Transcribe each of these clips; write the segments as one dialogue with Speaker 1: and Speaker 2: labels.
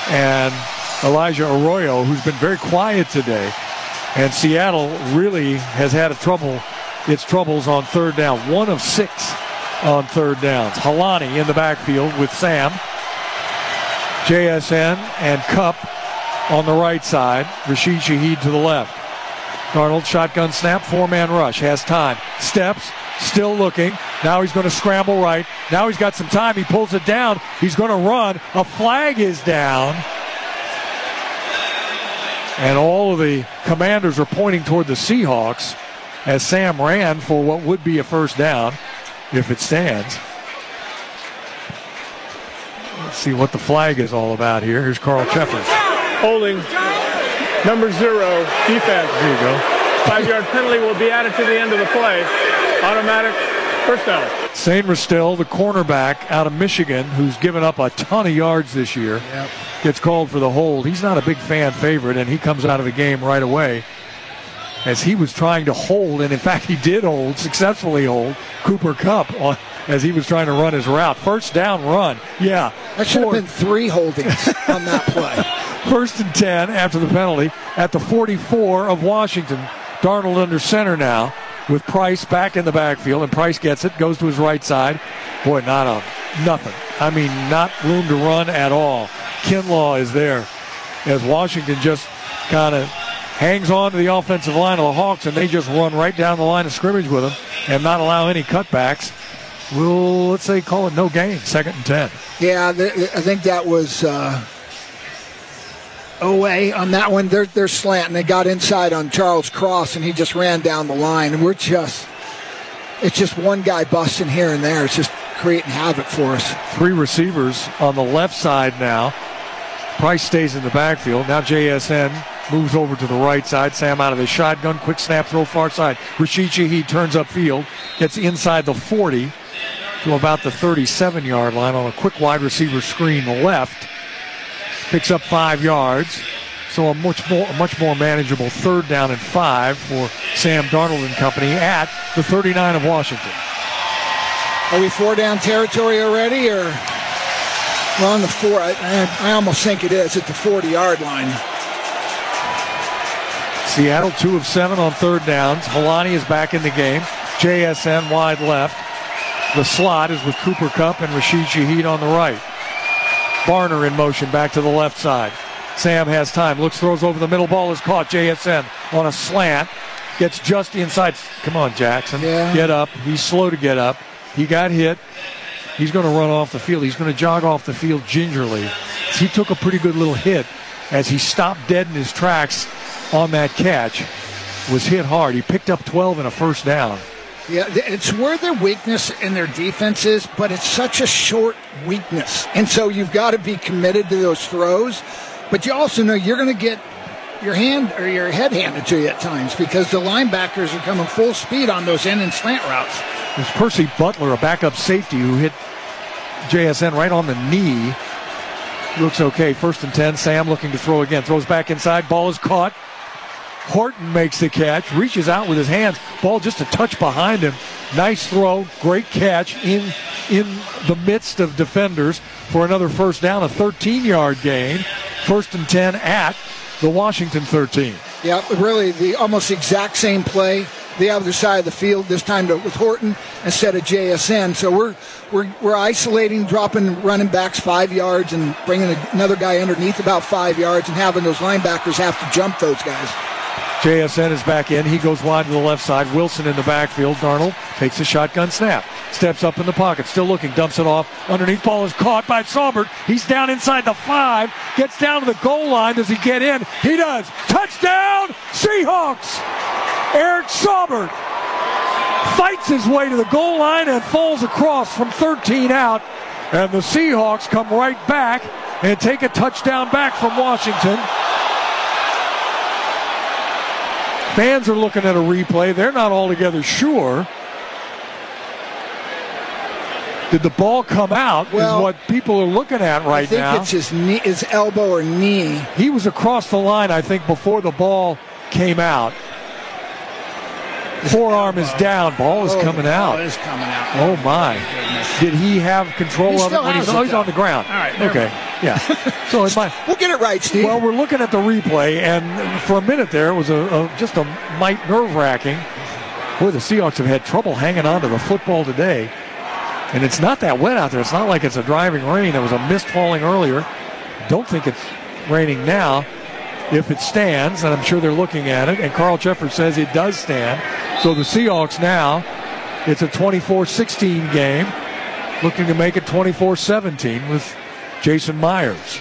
Speaker 1: and Elijah Arroyo, who's been very quiet today. And Seattle really has had its troubles on third down. 1 of 6 on third downs. Holani in the backfield with Sam. JSN and Kupp on the right side. Rashid Shaheed to the left. Darnold, shotgun snap, 4-man rush. Has time. Steps, still looking. Now he's going to scramble right. Now he's got some time. He pulls it down. He's going to run. A flag is down. And all of the Commanders are pointing toward the Seahawks as Sam ran for what would be a first down if it stands. Let's see what the flag is all about here. Here's Carl Cheffers.
Speaker 2: Holding. Number 0, defense.
Speaker 1: There you go.
Speaker 2: 5-yard penalty will be added to the end of the play. Automatic first down.
Speaker 1: Sainristil, still the cornerback out of Michigan, who's given up a ton of yards this year, gets called for the hold. He's not a big fan favorite, and he comes out of the game right away as he was trying to hold, and in fact he did successfully hold Cooper Kupp as he was trying to run his route. First down run. Yeah.
Speaker 3: That should have been 3 holdings on that play.
Speaker 1: 1st and 10 after the penalty at the 44 of Washington. Darnold under center now with Price back in the backfield, and Price gets it, goes to his right side. Boy, nothing. I mean, not room to run at all. Kinlaw is there as Washington just kind of hangs on to the offensive line of the Hawks, and they just run right down the line of scrimmage with them and not allow any cutbacks. We'll, let's say, call it no gain, 2nd and 10.
Speaker 3: Yeah, I think that was Oweh on that one. They're slanting. They got inside on Charles Cross, and he just ran down the line. And it's just one guy busting here and there. It's just creating havoc for us. 3
Speaker 1: receivers on the left side now. Price stays in the backfield. Now JSN moves over to the right side. Sam out of the shotgun. Quick snap throw far side. Rashid Shaheed turns upfield. Gets inside the 40 to about the 37-yard line on a quick wide receiver screen left. Picks up 5 yards. So a much more manageable 3rd down and 5 for Sam Darnold and company at the 39 of Washington.
Speaker 3: Are we 4-down territory already, or we're on the 4? I almost think it is at the 40-yard line.
Speaker 1: Seattle 2 of 7 on 3rd downs. Holani is back in the game. JSN wide left. The slot is with Cooper Kupp and Rashid Shaheed on the right. Barner in motion back to the left side. Sam has time. Looks, throws over the middle. Ball is caught. JSN on a slant. Gets just inside. Come on, Jackson.
Speaker 3: Yeah.
Speaker 1: Get up. He's slow to get up. He got hit. He's going to run off the field. He's going to jog off the field gingerly. He took a pretty good little hit as he stopped dead in his tracks on that catch. Was hit hard. He picked up 12 and a first down.
Speaker 3: Yeah, it's where their weakness in their defense is, but it's such a short weakness. And so you've got to be committed to those throws, but you also know you're going to get your hand or your head handed to you at times because the linebackers are coming full speed on those in and slant routes.
Speaker 1: There's Percy Butler, a backup safety who hit JSN right on the knee. Looks okay. 1st and 10. Sam looking to throw again. Throws back inside. Ball is caught. Horton makes the catch, reaches out with his hands. Ball just a touch behind him. Nice throw, great catch in the midst of defenders for another first down, a 13-yard gain. 1st and 10 at the Washington 13.
Speaker 3: Yeah, really the almost exact same play, the other side of the field, this time with Horton instead of JSN. So we're isolating, dropping running backs 5 yards and bringing another guy underneath about 5 yards and having those linebackers have to jump those guys.
Speaker 1: JSN is back in. He goes wide to the left side. Wilson in the backfield. Darnold takes a shotgun snap. Steps up in the pocket. Still looking. Dumps it off. Underneath. Ball is caught by Saubert. He's down inside the 5. Gets down to the goal line. Does he get in? He does. Touchdown, Seahawks! Eric Saubert fights his way to the goal line and falls across from 13 out. And the Seahawks come right back and take a touchdown back from Washington. Fans are looking at a replay. They're not altogether sure. Did the ball come out is what people are looking at right now.
Speaker 3: I think it's his knee, his elbow or knee.
Speaker 1: He was across the line, I think, before the ball came out. Forearm is down. Ball is coming out.
Speaker 3: Ball is coming out.
Speaker 1: Oh, my. Did he have control of it when he's on the ground?
Speaker 3: All right.
Speaker 1: Okay. Yeah. So it might.
Speaker 3: We'll get it right, Steve.
Speaker 1: Well, we're looking at the replay, and for a minute there, it was just a mite nerve-wracking. Boy, the Seahawks have had trouble hanging on to the football today. And it's not that wet out there. It's not like it's a driving rain. There was a mist falling earlier. Don't think it's raining now. If it stands, and I'm sure they're looking at it, and Carl Shepard says it does stand. So the Seahawks now, it's a 24-16 game, looking to make it 24-17 with Jason Myers.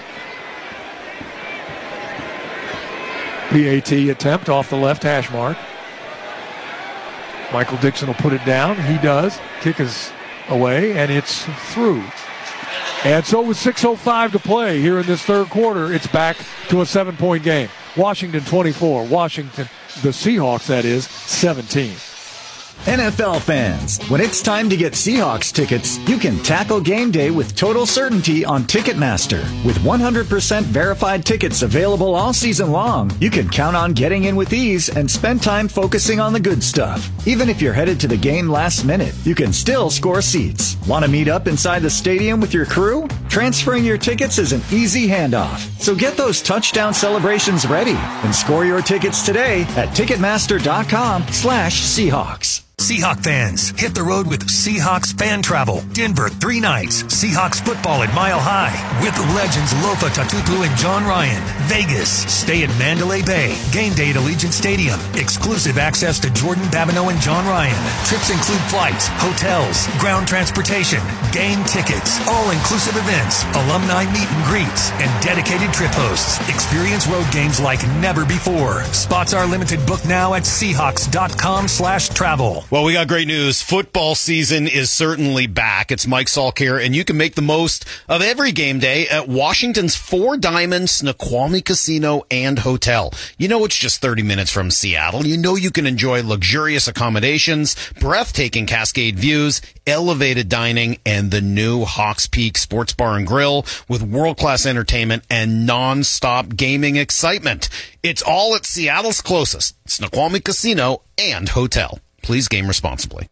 Speaker 1: PAT attempt off the left hash mark. Michael Dixon will put it down. He does. Kick is away, and it's through. And so with 6:05 to play here in this third quarter, it's back to a 7-point game. Washington 24. Washington, the Seahawks, that is, 17.
Speaker 4: NFL fans, when it's time to get Seahawks tickets, you can tackle game day with total certainty on Ticketmaster. With 100% verified tickets available all season long, you can count on getting in with ease and spend time focusing on the good stuff. Even if you're headed to the game last minute, you can still score seats. Want to meet up inside the stadium with your crew? Transferring your tickets is an easy handoff. So get those touchdown celebrations ready and score your tickets today at Ticketmaster.com/Seahawks.
Speaker 5: Seahawk fans, hit the road with Seahawks Fan Travel. Denver, 3 nights. Seahawks football at Mile High with legends Lofa Tatupu and John Ryan. Vegas, stay at Mandalay Bay. Game day at Allegiant Stadium. Exclusive access to Jordan Babineau and John Ryan. Trips include flights, hotels, ground transportation, game tickets, all-inclusive events, alumni meet and greets, and dedicated trip hosts. Experience road games like never before. Spots are limited. Book now at Seahawks.com/travel.
Speaker 6: Well, we got great news. Football season is certainly back. It's Mike Salk here, and you can make the most of every game day at Washington's Four Diamond Snoqualmie Casino and Hotel. You know it's just 30 minutes from Seattle. You know you can enjoy luxurious accommodations, breathtaking Cascade views, elevated dining, and the new Hawks Peak Sports Bar and Grill with world-class entertainment and non-stop gaming excitement. It's all at Seattle's closest, Snoqualmie Casino and Hotel. Please game responsibly.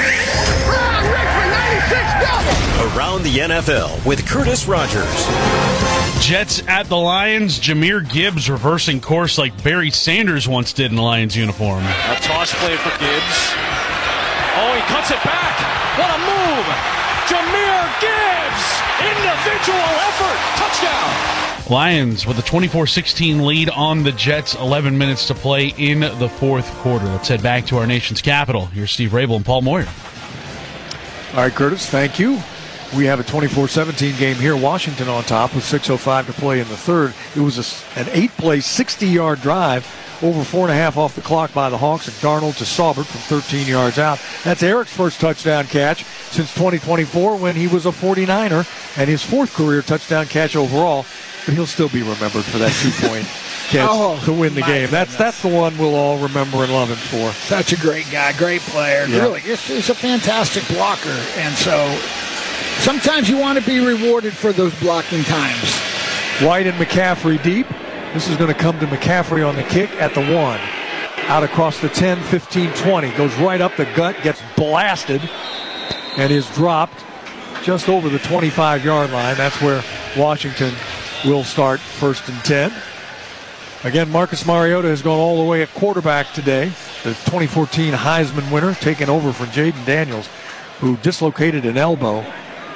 Speaker 7: Around the NFL with Curtis Rogers.
Speaker 8: Jets at the Lions. Jahmyr Gibbs reversing course like Barry Sanders once did in the Lions uniform.
Speaker 9: A toss play for Gibbs. Oh, he cuts it back. What a move. Jahmyr Gibbs. Individual effort. Touchdown.
Speaker 8: Lions with a 24-16 lead on the Jets. 11 minutes to play in the fourth quarter. Let's head back to our nation's capital. Here's Steve Rabel and Paul Moyer.
Speaker 1: All right, Curtis, thank you. We have a 24-17 game here. Washington on top with 6:05 to play in the third. It was an 8-play, 60-yard drive, over 4.5 off the clock by the Hawks, and Darnold to Saubert from 13 yards out. That's Eric's first touchdown catch since 2024 when he was a 49er, and his fourth career touchdown catch overall. But he'll still be remembered for that 2-point catch to win the game. That's the one we'll all remember and love him for.
Speaker 3: Such a great guy, great player.
Speaker 1: Yeah.
Speaker 3: Really, he's a fantastic blocker. And so sometimes you want to be rewarded for those blocking times.
Speaker 1: White and McCaffrey deep. This is going to come to McCaffrey on the kick at the 1. Out across the 10, 15, 20. Goes right up the gut, gets blasted, and is dropped just over the 25-yard line. That's where Washington will start 1st and 10. Again, Marcus Mariota has gone all the way at quarterback today. The 2014 Heisman winner, taking over for Jaden Daniels, who dislocated an elbow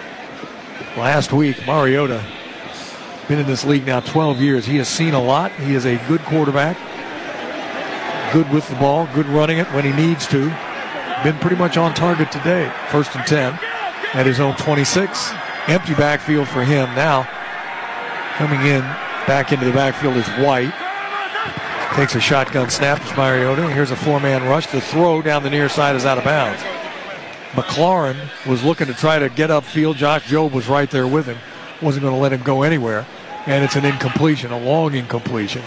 Speaker 1: last week. Mariota, been in this league now 12 years. He has seen a lot. He is a good quarterback. Good with the ball, good running it when he needs to. Been pretty much on target today. 1st and 10 at his own 26. Empty backfield for him now. Coming in, back into the backfield is White. Takes a shotgun snap to Mariota. Here's a 4-man rush. The throw down the near side is out of bounds. McLaurin was looking to try to get upfield. Josh Jobe was right there with him. Wasn't going to let him go anywhere. And it's an incompletion, a long incompletion.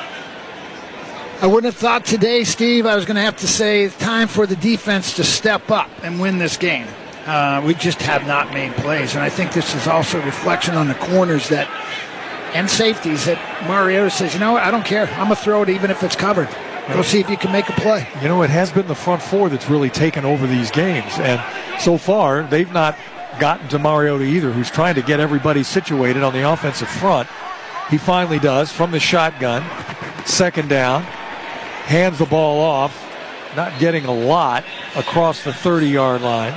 Speaker 3: I wouldn't have thought today, Steve, I was going to have to say it's time for the defense to step up and win this game. We just have not made plays. And I think this is also a reflection on the corners and safeties that Mariota says, you know what, I don't care. I'm going to throw it even if it's covered. Go see if you can make a play.
Speaker 1: You know, it has been the front four that's really taken over these games. And so far, they've not gotten to Mariota either, who's trying to get everybody situated on the offensive front. He finally does from the shotgun. Second down. Hands the ball off. Not getting a lot across the 30-yard line.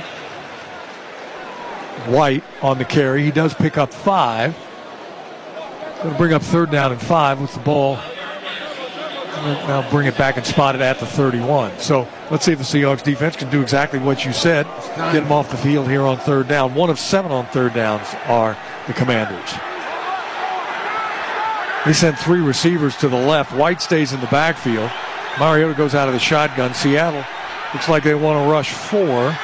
Speaker 1: White on the carry. He does pick up 5. Going to bring up 3rd down and 5 with the ball. Now bring it back and spot it at the 31. So let's see if the Seahawks defense can do exactly what you said. Get them off the field here on 3rd down. 1 of 7 on 3rd downs are the Commanders. They sent 3 receivers to the left. White stays in the backfield. Mariota goes out of the shotgun. Seattle looks like they want to rush 4.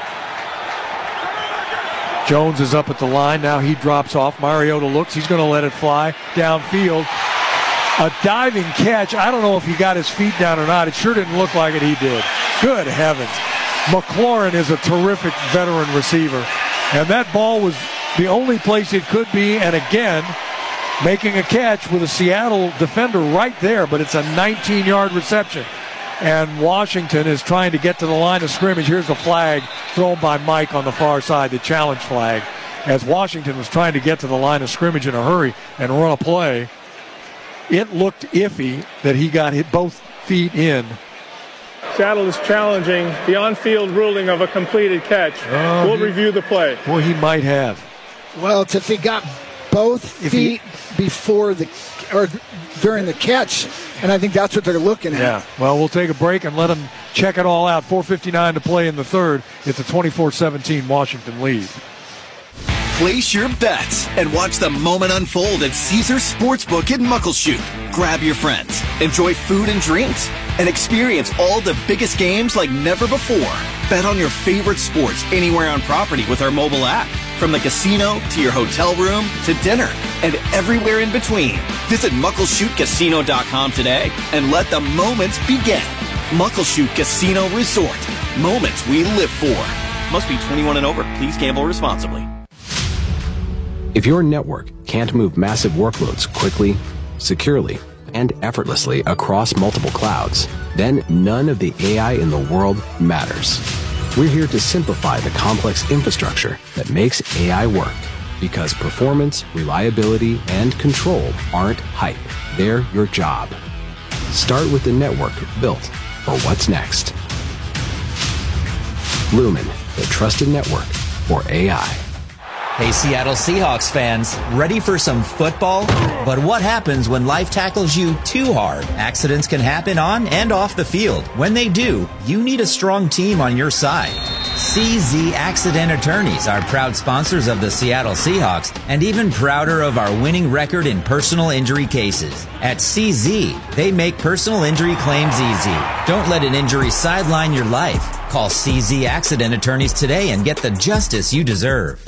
Speaker 1: Jones is up at the line. Now he drops off. Mariota looks. He's going to let it fly downfield. A diving catch. I don't know if he got his feet down or not. It sure didn't look like it. He did. Good heavens. McLaurin is a terrific veteran receiver. And that ball was the only place it could be. And again, making a catch with a Seattle defender right there. But it's a 19-yard reception. And Washington is trying to get to the line of scrimmage. Here's the flag thrown by Mike on the far side, the challenge flag. As Washington was trying to get to the line of scrimmage in a hurry and run a play, it looked iffy that he got hit both feet in.
Speaker 2: Seattle is challenging the on-field ruling of a completed catch. We'll review the play.
Speaker 1: Well, he might have.
Speaker 3: Well, it's if he got both feet before or during the catch, and I think that's what they're looking at.
Speaker 1: Yeah. Well, we'll take a break and let them check it all out. 4:59 to play in the 3rd. It's a 24-17 Washington lead.
Speaker 10: Place your bets and watch the moment unfold at Caesars Sportsbook in Muckleshoot. Grab your friends, enjoy food and drinks, and experience all the biggest games like never before. Bet on your favorite sports anywhere on property with our mobile app. From the casino to your hotel room to dinner and everywhere in between. Visit MuckleshootCasino.com today and let the moments begin. Muckleshoot Casino Resort. Moments we live for. Must be 21 and over. Please gamble responsibly.
Speaker 11: If your network can't move massive workloads quickly, securely, and effortlessly across multiple clouds, then none of the AI in the world matters. We're here to simplify the complex infrastructure that makes AI work, because performance, reliability, and control aren't hype. They're your job. Start with the network built for what's next. Lumen, the trusted network for AI.
Speaker 12: Hey, Seattle Seahawks fans, ready for some football? But what happens when life tackles you too hard? Accidents can happen on and off the field. When they do, you need a strong team on your side. CZ Accident Attorneys are proud sponsors of the Seattle Seahawks and even prouder of our winning record in personal injury cases. At CZ, they make personal injury claims easy. Don't let an injury sideline your life. Call CZ Accident Attorneys today and get the justice you deserve.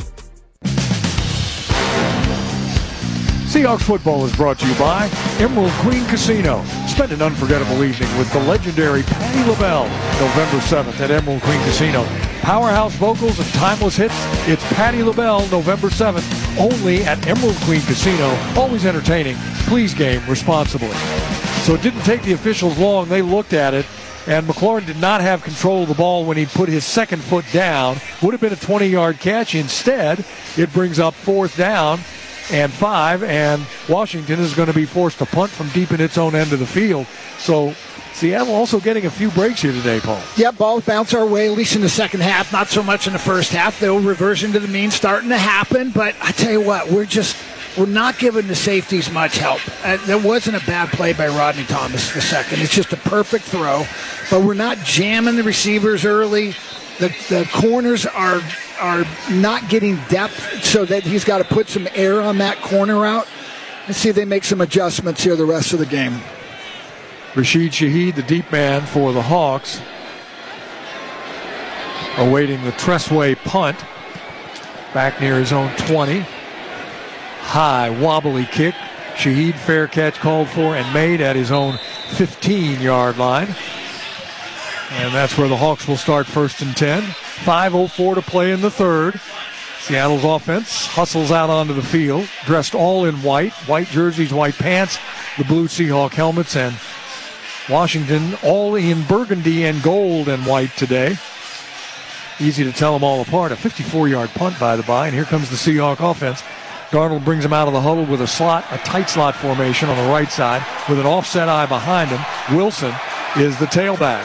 Speaker 1: Seahawks football is brought to you by Emerald Queen Casino. Spend an unforgettable evening with the legendary Patti LaBelle, November 7th at Emerald Queen Casino. Powerhouse vocals and timeless hits. It's Patti LaBelle, November 7th, only at Emerald Queen Casino. Always entertaining. Please game responsibly. So it didn't take the officials long. They looked at it, and McLaurin did not have control of the ball when he put his second foot down. Would have been a 20-yard catch. Instead, it brings up 4th down and 5, and Washington is going to be forced to punt from deep in its own end of the field. So Seattle also getting a few breaks here today, Paul.
Speaker 3: Yeah, balls bounce our way, at least in the second half. Not so much in the first half. The reversion to the mean starting to happen. But I tell you what, we're not giving the safeties much help. There wasn't a bad play by Rodney Thomas the second. It's just a perfect throw. But we're not jamming the receivers early. The corners are not getting depth, so that he's got to put some air on that corner route and see if they make some adjustments here the rest of the game.
Speaker 1: Rashid Shaheed, the deep man for the Hawks, awaiting the Tressway punt. Back near his own 20. High, wobbly kick. Shaheed, fair catch called for and made at his own 15-yard line. And that's where the Hawks will start 1st and 10. 5:04 to play in the 3rd. Seattle's offense hustles out onto the field, dressed all in white jerseys, white pants, the blue Seahawk helmets, and Washington all in burgundy and gold and white today. Easy to tell them all apart. A 54-yard punt by the by, and here comes the Seahawk offense. Darnold brings him out of the huddle with a tight slot formation on the right side with an offset eye behind him. Wilson is the tailback.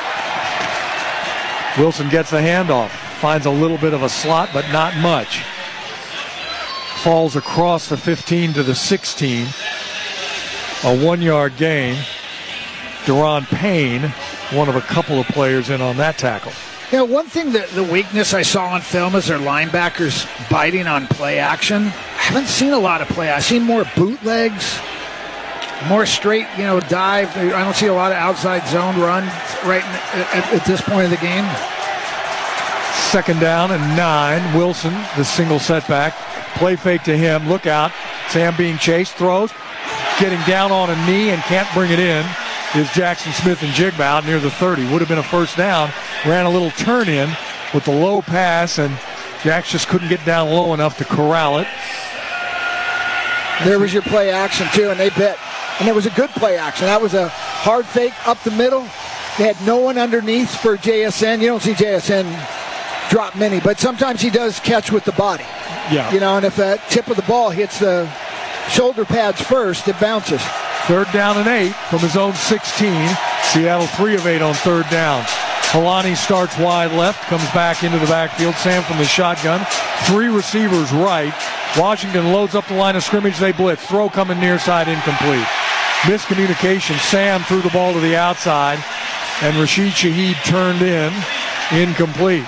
Speaker 1: Wilson gets the handoff, finds a little bit of a slot, but not much. Falls across the 15 to the 16. A 1-yard gain. Deron Payne, one of a couple of players in on that tackle.
Speaker 3: Yeah, one thing that the weakness I saw on film is their linebackers biting on play action. I haven't seen a lot of play. I've seen more bootlegs, more straight, dive. I don't see a lot of outside zone runs right at this point of the game.
Speaker 1: 2nd down and 9. Wilson, the single setback. Play fake to him. Look out. Sam being chased. Throws. Getting down on a knee and can't bring it in is Jackson Smith-Njigba out near the 30. Would have been a first down. Ran a little turn in with the low pass, and Jax just couldn't get down low enough to corral it.
Speaker 3: There was your play action, too, and they bit. And it was a good play action. That was a hard fake up the middle. They had no one underneath for JSN. You don't see JSN drop many, but sometimes he does catch with the body.
Speaker 1: Yeah.
Speaker 3: And if that tip of the ball hits the shoulder pads first, it bounces.
Speaker 1: 3rd down and 8 from his own 16. Seattle 3 of 8 on 3rd down. Kalani starts wide left, comes back into the backfield. Sam from the shotgun. 3 receivers right. Washington loads up the line of scrimmage. They blitz. Throw coming near side, incomplete. Miscommunication. Sam threw the ball to the outside, and Rashid Shaheed turned in, incomplete.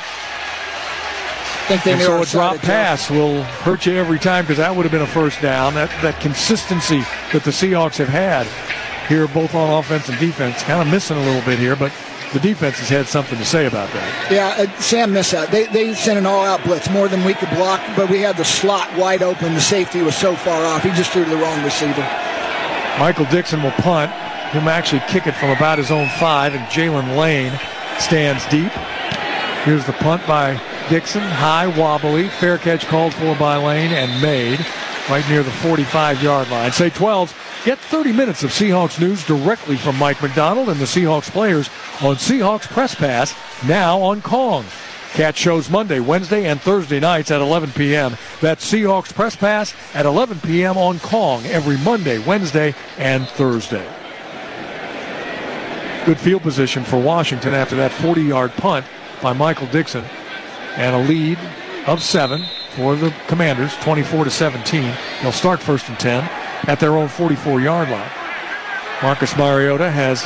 Speaker 1: And so a drop pass will hurt you every time, because that would have been a first down. That consistency that the Seahawks have had here, both on offense and defense, kind of missing a little bit here, but the defense has had something to say about that.
Speaker 3: Yeah, Sam missed that. They sent an all-out blitz, more than we could block, but we had the slot wide open. The safety was so far off. He just threw to the wrong receiver.
Speaker 1: Michael Dixon will punt. He'll actually kick it from about his own 5, and Jalen Lane stands deep. Here's the punt by Dixon, high, wobbly, fair catch called for by Lane and made right near the 45-yard line. Say 12s, get 30 minutes of Seahawks news directly from Mike McDonald and the Seahawks players on Seahawks Press Pass, now on Kong. Catch shows Monday, Wednesday, and Thursday nights at 11 p.m. That's Seahawks Press Pass at 11 p.m. on Kong every Monday, Wednesday, and Thursday. Good field position for Washington after that 40-yard punt by Michael Dixon. And a lead of 7 for the Commanders, 24-17. They'll start 1st and 10 at their own 44-yard line. Marcus Mariota has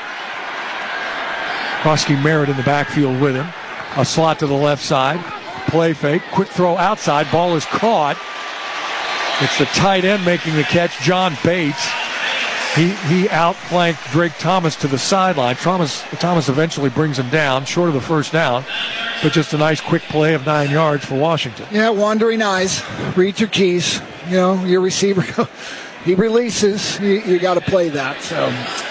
Speaker 1: Krosky Merritt in the backfield with him. A slot to the left side. Play fake. Quick throw outside. Ball is caught. It's the tight end making the catch, John Bates. He outflanked Drake Thomas to the sideline. Thomas eventually brings him down, short of the first down, but just a nice quick play of 9 yards for Washington.
Speaker 3: Yeah, wandering eyes. Read your keys. Your receiver, he releases. You got to play that. So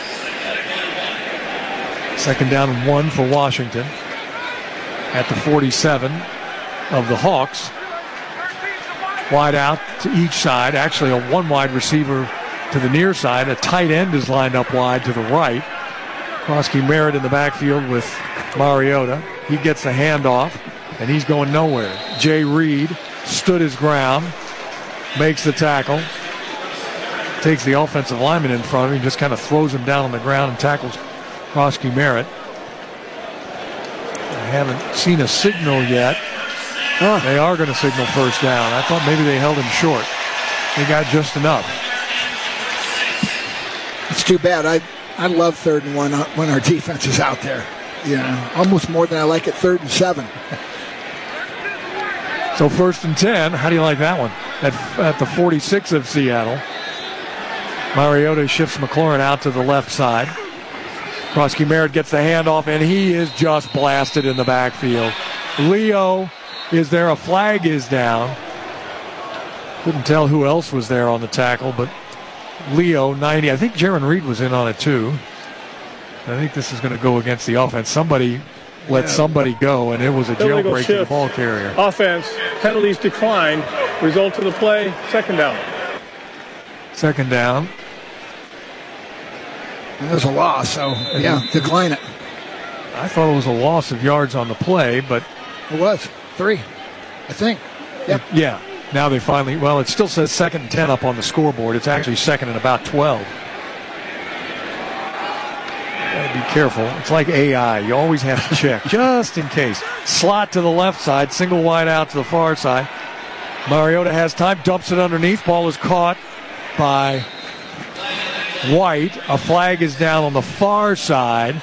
Speaker 1: 2nd down and 1 for Washington at the 47 of the Hawks. Wide out to each side. Actually, a 1 wide receiver to the near side. A tight end is lined up wide to the right. Krosky Merritt in the backfield with Mariota. He gets the handoff, and he's going nowhere. Jay Reed stood his ground, makes the tackle, takes the offensive lineman in front of him, just kind of throws him down on the ground and tackles Krosky Merritt. I haven't seen a signal yet. They are going to signal first down. I thought maybe they held him short. They got just enough.
Speaker 3: It's too bad. I love 3rd and 1 when our defense is out there. Almost more than I like it 3rd and 7.
Speaker 1: So 1st and 10. How do you like that one? At the 46 of Seattle. Mariota shifts McLaurin out to the left side. Krosky Merritt gets the handoff, and he is just blasted in the backfield. Leo is there. A flag is down. Couldn't tell who else was there on the tackle, but Leo, 90. I think Jaron Reed was in on it too. I think this is going to go against the offense. Somebody let somebody go, and it was a jailbreak to the ball carrier.
Speaker 2: Offense, penalties declined. Result of the play, 2nd down.
Speaker 1: 2nd down.
Speaker 3: It was a loss, so, decline it.
Speaker 1: I thought it was a loss of yards on the play, but
Speaker 3: It was 3, I think. Yep.
Speaker 1: Yeah. Now they finally, it still says 2nd and 10 up on the scoreboard. It's actually 2nd and about 12. Gotta be careful. It's like AI. You always have to check, just in case. Slot to the left side, single wide out to the far side. Mariota has time, dumps it underneath. Ball is caught by White. A flag is down on the far side.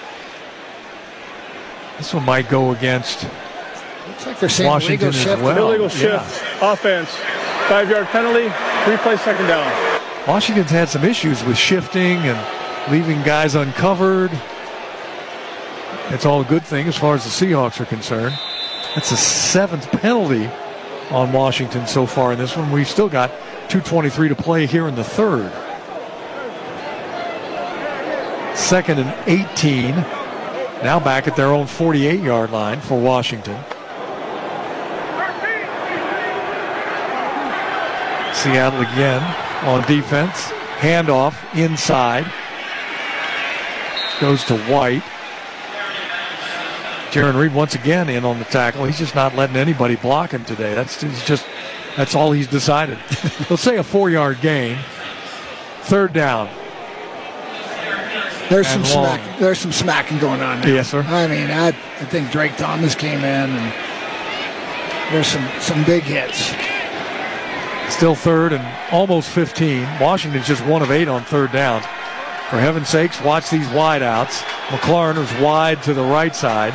Speaker 1: This one might go against
Speaker 3: looks like they're saying
Speaker 1: Washington
Speaker 3: illegal
Speaker 1: as
Speaker 3: shift.
Speaker 1: well.
Speaker 2: Illegal shift, offense, 5-yard penalty, replay 2nd down.
Speaker 1: Washington's had some issues with shifting and leaving guys uncovered. It's all a good thing as far as the Seahawks are concerned. That's the 7th penalty on Washington so far in this one. We've still got 2:23 to play here in the 3rd. 2nd and 18. Now back at their own 48-yard line for Washington. Seattle again on defense. Handoff inside. Goes to White. Jaron Reed once again in on the tackle. He's just not letting anybody block him today. That's all he's decided. Let's say a 4-yard gain. 3rd down.
Speaker 3: There's some smacking going on now.
Speaker 1: Yes, sir.
Speaker 3: I mean, I think Drake Thomas came in, and there's some big hits.
Speaker 1: Still 3rd and almost 15. Washington's just 1 of 8 on 3rd downs. For heaven's sakes, watch these wide outs. McLaurin is wide to the right side.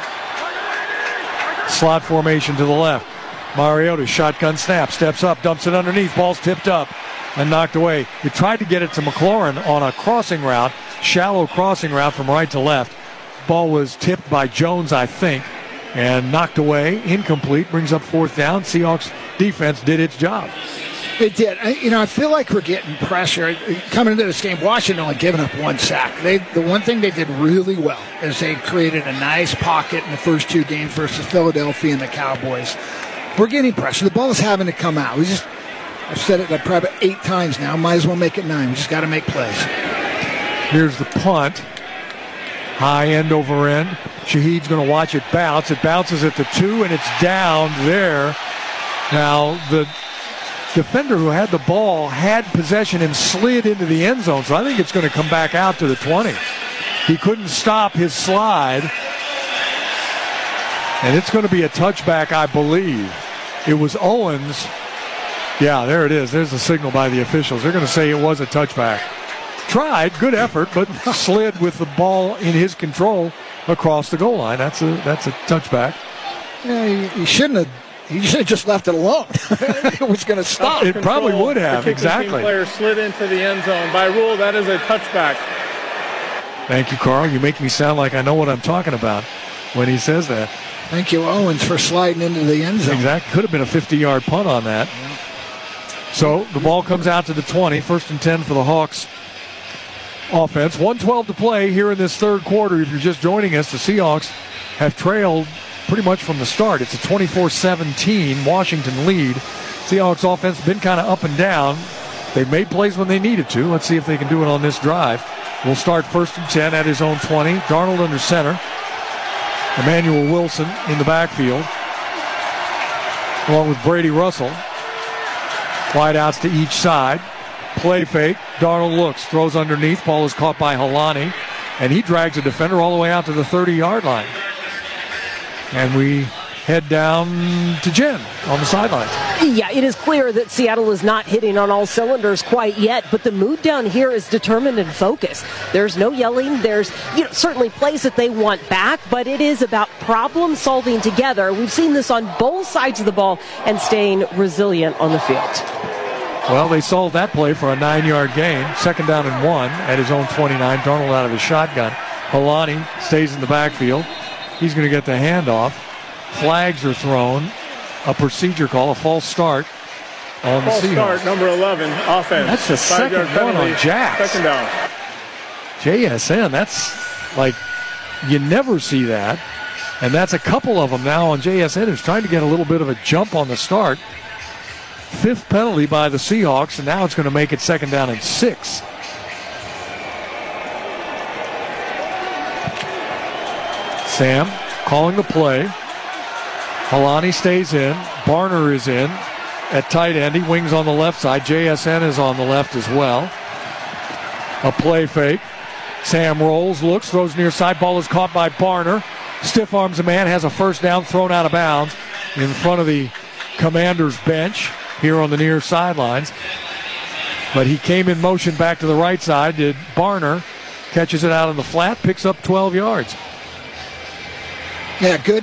Speaker 1: Slot formation to the left. Mariota, shotgun snap, steps up, dumps it underneath. Ball's tipped up and knocked away. He tried to get it to McLaurin on a crossing route, shallow crossing route from right to left. Ball was tipped by Jones, I think, and knocked away. Incomplete, brings up 4th down. Seahawks defense did its job.
Speaker 3: It did. I feel like we're getting pressure. Coming into this game, Washington only giving up 1 sack. The one thing they did really well is they created a nice pocket in the first 2 games versus Philadelphia and the Cowboys. We're getting pressure. The ball is having to come out. I've said it probably 8 times now. Might as well make it 9. We just got to make plays.
Speaker 1: Here's the punt. High end over end. Shaheed's going to watch it bounce. It bounces at the 2, and it's down there. Now, the defender who had the ball had possession and slid into the end zone, so I think it's going to come back out to the 20. He couldn't stop his slide, and it's going to be a touchback, I believe. It was Owens. Yeah, there it is. There's the signal by the officials. They're going to say it was a touchback. Tried, good effort, but slid with the ball in his control across the goal line. That's a touchback.
Speaker 3: Yeah, he shouldn't have. He should have just left it alone. It was going to stop.
Speaker 1: It probably would have, exactly.
Speaker 2: The player slid into the end zone. By rule, that is a touchback.
Speaker 1: Thank you, Carl. You make me sound like I know what I'm talking about when he says that.
Speaker 3: Thank you, Owens, for sliding into the end zone.
Speaker 1: Exactly. Could have been a 50-yard punt on that. Yeah. So the ball comes out to the 20. 1st and 10 for the Hawks offense. 1:12 to play here in this 3rd quarter. If you're just joining us, the Seahawks have trailed pretty much from the start. It's a 24-17 Washington lead. Seahawks offense been kind of up and down. They've made plays when they needed to. Let's see if they can do it on this drive. We'll start 1st and 10 at his own 20. Darnold under center. Emmanuel Wilson in the backfield, along with Brady Russell. Wide outs to each side. Play fake. Darnold looks, throws underneath. Ball is caught by Helani, and he drags a defender all the way out to the 30-yard line. And we head down to Jen on the sidelines.
Speaker 13: Yeah, it is clear that Seattle is not hitting on all cylinders quite yet, but the mood down here is determined and focused. There's no yelling. There's certainly plays that they want back, but it is about problem solving together. We've seen this on both sides of the ball and staying resilient on the field.
Speaker 1: Well, they solved that play for a 9-yard gain. 2nd down and 1 at his own 29. Darnold out of his shotgun. Helani stays in the backfield. He's going to get the handoff. Flags are thrown. A procedure call, a false start on the Seahawks.
Speaker 2: False start, number 11, offense.
Speaker 1: That's the 2nd one on Jax.
Speaker 2: 2nd down.
Speaker 1: JSN, that's like, you never see that. And that's a couple of them now on JSN, who's trying to get a little bit of a jump on the start. 5th penalty by the Seahawks, and now it's going to make it 2nd down and 6. Sam calling the play. Halani stays in. Barner is in at tight end. He wings on the left side. JSN is on the left as well. A play fake. Sam rolls, looks, throws near side. Ball is caught by Barner. Stiff arms a man, has a first down, thrown out of bounds in front of the Commanders bench here on the near sidelines. But he came in motion back to the right side. Did Barner, catches it out in the flat, picks up 12 yards.
Speaker 3: Yeah, good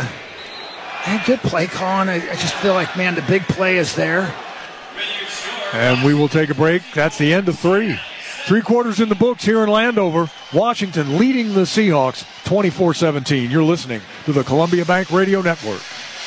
Speaker 3: play calling. I just feel like, man, the big play is there.
Speaker 1: And we will take a break. That's the end of 3. 3 quarters in the books here in Landover. Washington leading the Seahawks 24-17. You're listening to the Columbia Bank Radio Network.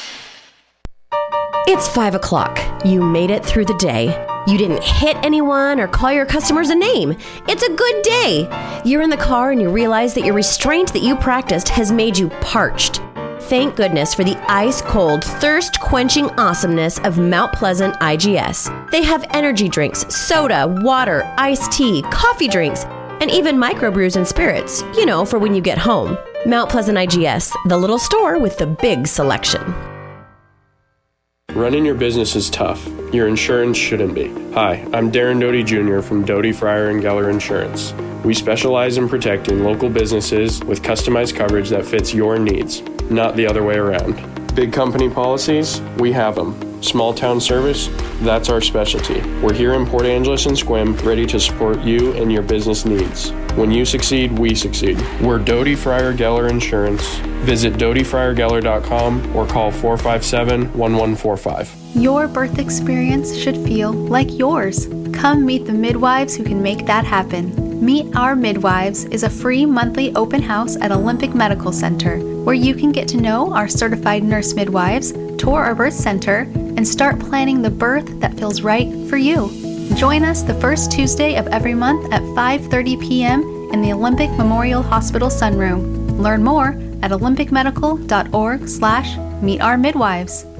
Speaker 14: It's 5 o'clock. You made it through the day. You didn't hit anyone or call your customers a name. It's a good day. You're in the car and you realize that your restraint that you practiced has made you parched. Thank goodness for the ice-cold, thirst-quenching awesomeness of Mount Pleasant IGS. They have energy drinks, soda, water, iced tea, coffee drinks, and even microbrews and spirits, you know, for when you get home. Mount Pleasant IGS, the little store with the big selection.
Speaker 15: Running your business is tough. Your insurance shouldn't be. Hi, I'm Darren Doty Jr. from Doty, Fryer & Geller Insurance. We specialize in protecting local businesses with customized coverage that fits your needs, not the other way around. Big company policies, we have them. Small town service, that's our specialty. We're here in Port Angeles and Sequim, ready to support you and your business needs. When you succeed, we succeed. We're Doty, Fryer, Geller Insurance. Visit dotyfryergeller.com or call 457-1145.
Speaker 16: Your birth experience should feel like yours. Come meet the midwives who can make that happen. Meet Our Midwives is a free monthly open house at Olympic Medical Center, where you can get to know our certified nurse midwives, tour our birth center, and start planning the birth that feels right for you. Join us the first Tuesday of every month at 5:30 p.m. in the Olympic Memorial Hospital Sunroom. Learn more at olympicmedical.org/meetourmidwives.